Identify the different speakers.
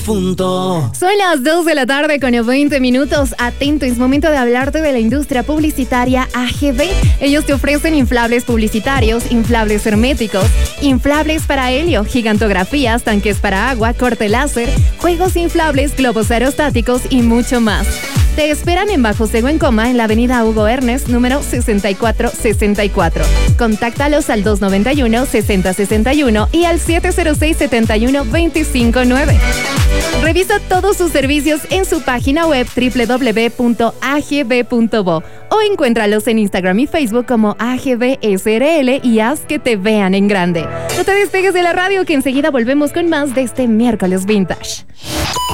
Speaker 1: difunto.
Speaker 2: Son las 2 de la tarde con 20 minutos. Atento, es momento de hablarte de la industria publicitaria AGB. Ellos te ofrecen inflables publicitarios, inflables herméticos, inflables para helio, gigantografías, tanques para agua, corte láser, juegos inflables, globos aerostáticos y mucho más. Te esperan en Bajo Cego en Coma, en la avenida Hugo Ernest, número 6464. Contáctalos al 291-6061 y al 706-71259. Revisa todos sus servicios en su página web www.agb.bo o encuéntralos en Instagram y Facebook como AGBSRL y haz que te vean en grande. No te despegues de la radio, que enseguida volvemos con más de este miércoles vintage.